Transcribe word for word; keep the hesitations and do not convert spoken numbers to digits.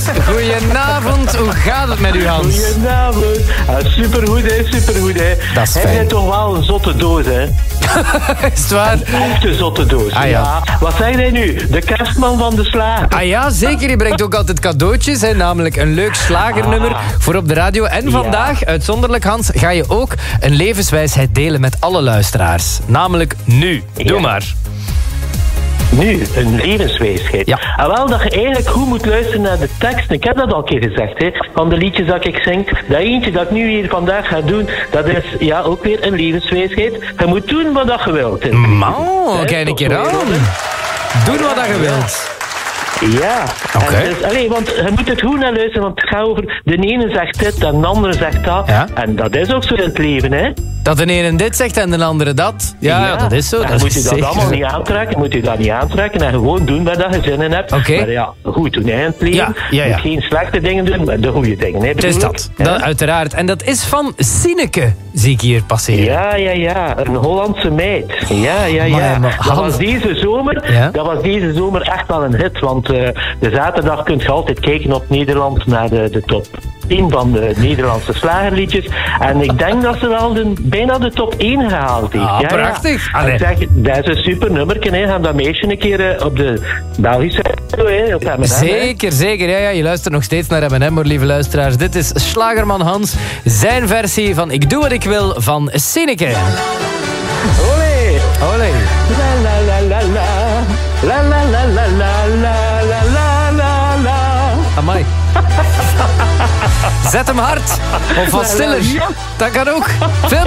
Goedenavond, hoe gaat het met u, Hans? Goedenavond. Ah, supergoed, hè, supergoed, hè. Dat is Hij fijn. is toch wel een zotte doos, hè. Is het waar? Een echte zotte doos. Ah, ja. Wat zeg jij nu? De kerstman van de slager. Ah ja, zeker. Je brengt ook altijd cadeautjes, hè, namelijk een leuk slagernummer Ah. voor op de radio. En vandaag, uitzonderlijk Hans, ga je ook een levenswijsheid delen met alle luisteraars. Namelijk nu. Doe Ja. maar. Nu, een levenswijsheid. Ja. En wel dat je eigenlijk goed moet luisteren naar de tekst. Ik heb dat al een keer gezegd, hè, van de liedjes dat ik zing. Dat eentje dat ik nu hier vandaag ga doen, dat is ja ook weer een levenswijsheid. Je moet doen wat dat je wilt. hè. Man, Hè, kijk een toch keer wel, aan. hè? Doe wat je wilt. Ja, Oké. En dus, allee, want je moet het goed naar luisteren, want het gaat over de ene zegt dit en de andere zegt dat. Ja. En dat is ook zo in het leven, hè? Dat de ene dit zegt en de andere dat. Ja, ja, dat is zo. Dan Dat moet is je dat zeker allemaal zo. niet aantrekken, moet je dat niet aantrekken en gewoon doen waar dat je zin in hebt. Oké. Maar ja, goed doen, hè, in het leven. Ja, ja, ja. Moet geen slechte dingen doen, maar de goede dingen, hè? Het is bedoel dat. ik, hè? dat. Uiteraard. En dat is van Sineke, zie ik hier passeren. Ja, ja, ja. Een Hollandse meid. Ja, ja, ja. Maar, maar, dat, Hans- was deze zomer, Ja? dat was deze zomer echt wel een hit. Want uh, de zaterdag kun je altijd kijken op Nederland naar de, de top tien van de Nederlandse slagerliedjes. En ik denk dat ze wel de, bijna de top één gehaald heeft. Ah, ja, prachtig. Ja. Allee. Ik zeg, dat is een super nummerke. Hè. Gaan dat meisje een keer uh, op de Belgische radio, hè, op M en M, hè. Zeker, zeker. Ja, ja, je luistert nog steeds naar M en M, hoor, lieve luisteraars. Dit is Slagerman Hans, zijn versie van Ik Doe Wat Ik Wil van Sineke. Olé! Olé. La la la la la. La la la la la la la la la la. Amai. Zet hem hard. Of wat stiller. Dat kan ook. Veel